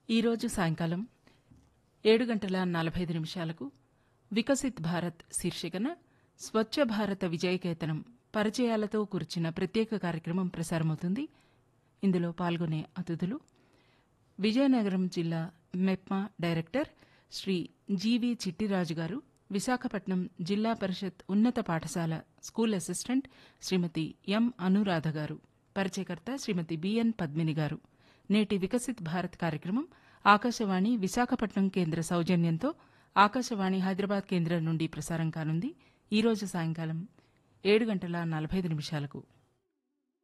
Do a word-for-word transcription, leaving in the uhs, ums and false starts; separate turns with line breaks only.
ఈరోజు సాయంకాలం ఏడు గంటల నలభై ఐదు నిమిషాలకు వికసిత్ భారత్ శీర్షికన స్వచ్ఛ భారత విజయకేతనం పరిచయాలతో కూర్చిన ప్రత్యేక కార్యక్రమం ప్రసారమవుతుంది. ఇందులో పాల్గొనే అతిథులు విజయనగరం జిల్లా మెప్మా డైరెక్టర్ శ్రీ జీవి చిట్టిరాజు గారు, విశాఖపట్నం జిల్లా పరిషత్ ఉన్నత పాఠశాల స్కూల్ అసిస్టెంట్ శ్రీమతి ఎం అనురాధ గారు, పరిచయకర్త శ్రీమతి బిఎన్ పద్మిని గారు. నేటి వికసిత్ భారత్ కార్యక్రమం ఆకాశవాణి విశాఖపట్నం కేంద్ర సౌజన్యంతో ఆకాశవాణి హైదరాబాద్ కేంద్రం నుండి ప్రసారం కానుంది. ఈరోజు సాయంకాలం ఏడు గంటల నలభై ఐదు నిమిషాలకు